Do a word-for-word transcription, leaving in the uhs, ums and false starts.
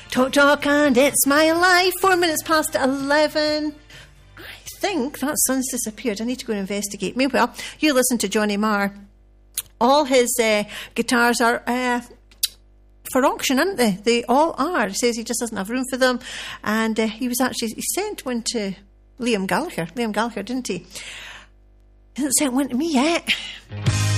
Talk, talk, and it's my life. Four minutes past eleven. I think that sun's disappeared. I need to go and investigate. Meanwhile, you listen to Johnny Marr. All his uh, guitars are uh, for auction, aren't they? They all are. He says he just doesn't have room for them. And uh, he was actually, he sent one to Liam Gallagher. Liam Gallagher, didn't he? He hasn't sent one to me yet.